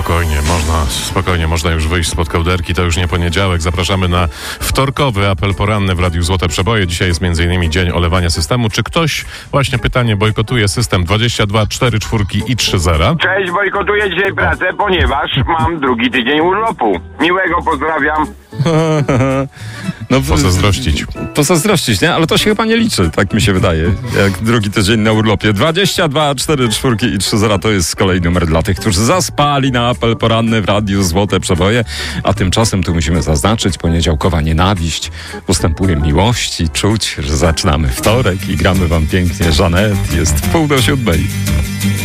Spokojnie, można już wyjść spod kołderki, to już nie poniedziałek. Zapraszamy na wtorkowy apel poranny w Radiu Złote Przeboje. Dzisiaj jest m.in. dzień olewania systemu. Czy ktoś, właśnie pytanie, bojkotuje system 22, 4, 4 i 3 zera? Cześć, bojkotuję dzisiaj pracę, ponieważ mam drugi tydzień urlopu. Miłego pozdrawiam. No, pozazdrościć, nie? Ale to się chyba nie liczy, tak mi się wydaje. Jak drugi tydzień na urlopie. 22, 4, 4 i 3 zera to jest z kolei numer dla tych, którzy zaspali na apel poranny w Radiu Złote Przeboje. A tymczasem tu musimy zaznaczyć, poniedziałkowa nienawiść ustępuje miłości, czuć, że zaczynamy wtorek i gramy wam pięknie Żanet. Jest 6:30.